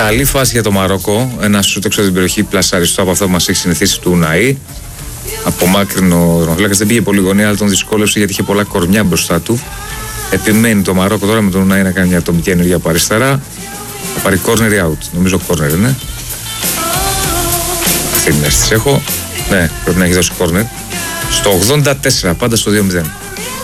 Καλή φάση για το Μαρόκο. Ένα σούτ έξω από την περιοχή, πλασαριστό από αυτό που μας έχει συνηθίσει του Ουναή. Απομάκρυνο ο Ρωμαφλάκας, δεν πήγε πολύ γωνία, αλλά τον δυσκόλευσε γιατί είχε πολλά κορμιά μπροστά του. Επιμένει το Μαρόκο τώρα με τον Ουναή να κάνει μια ατομική ενέργεια από αριστερά. Θα πάρει corner ή out. Νομίζω corner είναι. Αυτή την αίσθηση έχω. Ναι, πρέπει να έχει δώσει corner. Στο 84, πάντα στο 2-0.